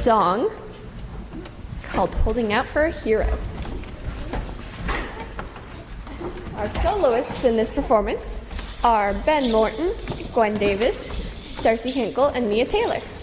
song called Holding Out for a Hero. Our soloists in this performance are Ben Morton, Gwen Davis, Darcy Hinkle, and Mia Taylor.